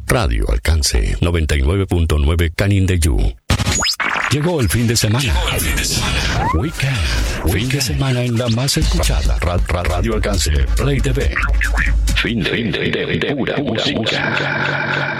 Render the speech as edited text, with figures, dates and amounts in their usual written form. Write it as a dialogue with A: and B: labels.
A: Radio Alcance 99.9 Canindeyú. Llegó el fin de semana. Weekend. Fin de semana en la más escuchada. Radio Alcance Play TV. Fin de pura música.